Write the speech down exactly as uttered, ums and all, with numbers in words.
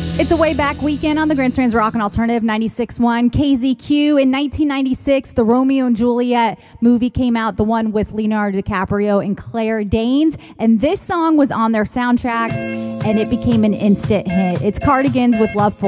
It's a way back weekend on the Grand Strands Rock and Alternative ninety-six point one K Z Q. In nineteen ninety-six, the Romeo and Juliet movie came out, the one with Leonardo DiCaprio and Claire Danes. And this song was on their soundtrack, and it became an instant hit. It's Cardigans with Love For